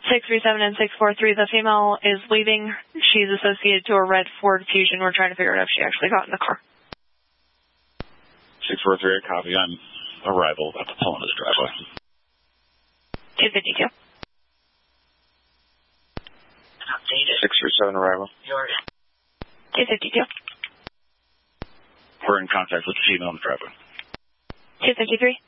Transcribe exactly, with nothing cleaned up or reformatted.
six three seven and six four three, the female is leaving. She's associated to a red Ford Fusion. We're trying to figure out if she actually got in the car. six four three, copy. On arrival at the Polanis driveway. two fifty-two. six three seven arrival. two fifty-two. We're in contact with the female in the driveway. two fifty-three.